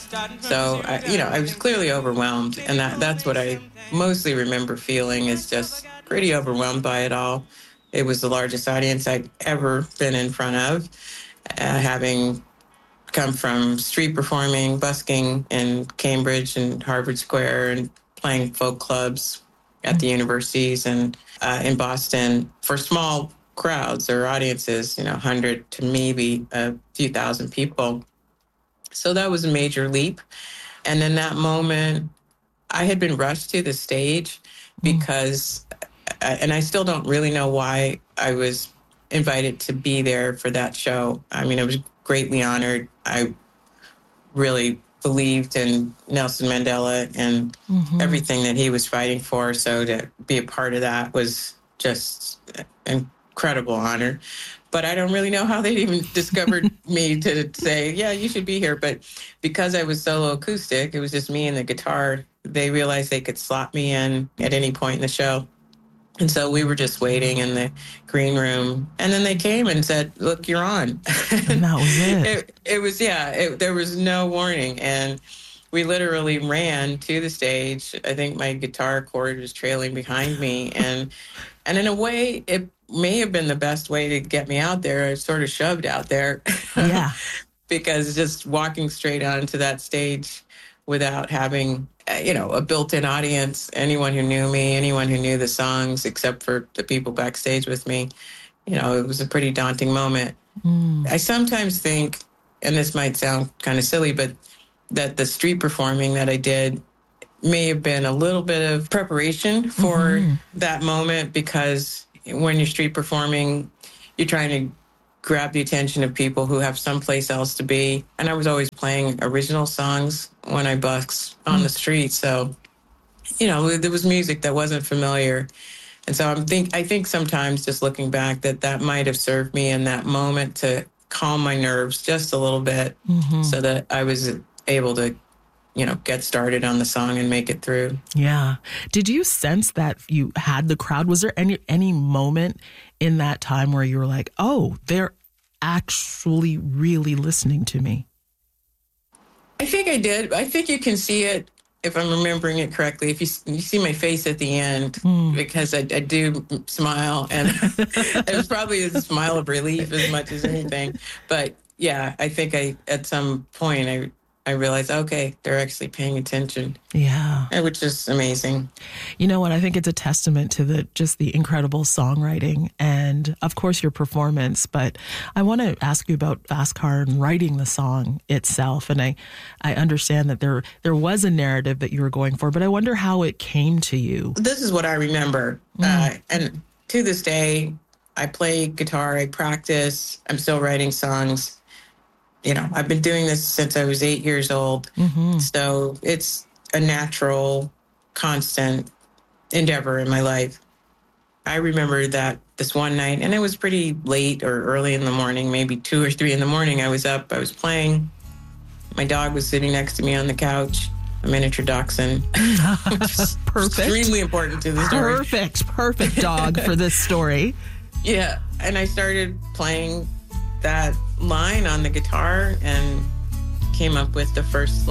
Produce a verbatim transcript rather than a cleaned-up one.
So, I, you know, I was clearly overwhelmed. And that, that's what I mostly remember feeling, is just pretty overwhelmed by it all. It was the largest audience I'd ever been in front of, uh, having come from street performing, busking in Cambridge and Harvard Square and playing folk clubs at the universities and uh, in Boston for small crowds or audiences, you know, one hundred to maybe a few thousand people. So that was a major leap. And in that moment, I had been rushed to the stage because, mm. and I still don't really know why I was invited to be there for that show. I mean, I was greatly honored. I really believed in Nelson Mandela and mm-hmm. everything that he was fighting for. So to be a part of that was just an incredible honor. But I don't really know how they even discovered me to say, yeah, you should be here. But because I was solo acoustic, it was just me and the guitar, they realized they could slot me in at any point in the show. And so we were just waiting in the green room. And then they came and said, look, you're on. And that was it. it, it was, yeah, it, there was no warning. And we literally ran to the stage. I think my guitar cord was trailing behind me. And and in a way, it may have been the best way to get me out there. I was sort of shoved out there. Yeah. Because just walking straight onto that stage without having, you know, a built-in audience, anyone who knew me, anyone who knew the songs, except for the people backstage with me, you know, it was a pretty daunting moment. Mm. I sometimes think, and this might sound kind of silly, but that the street performing that I did may have been a little bit of preparation for mm-hmm. that moment, because when you're street performing, you're trying to grab the attention of people who have someplace else to be. And I was always playing original songs when I busked on mm. the street. So, you know, there was music that wasn't familiar. And so I'm think, I think sometimes just looking back that that might have served me in that moment to calm my nerves just a little bit mm-hmm. so that I was able to, you know, get started on the song and make it through. Yeah. Did you sense that you had the crowd? Was there any any moment in that time where you were like, oh, they're actually really listening to me? I think I did. I think you can see it, if I'm remembering it correctly, if you, you see my face at the end, mm. because I, I do smile, and it was probably a smile of relief as much as anything. But yeah, I think I at some point I I realized, okay, they're actually paying attention. Yeah. Which is amazing. You know what? I think it's a testament to the just the incredible songwriting and, of course, your performance. But I want to ask you about Fast Car and writing the song itself. And I, I understand that there there was a narrative that you were going for, but I wonder how it came to you. This is what I remember. Mm. Uh, and to this day, I play guitar, I practice, I'm still writing songs. You know, I've been doing this since I was eight years old. Mm-hmm. So it's a natural, constant endeavor in my life. I remember that this one night, and it was pretty late or early in the morning, maybe two or three in the morning. I was up, I was playing. My dog was sitting next to me on the couch, a miniature dachshund. Perfect. Extremely important to the story. Perfect, perfect dog for this story. Yeah, and I started playing that line on the guitar and came up with the first line.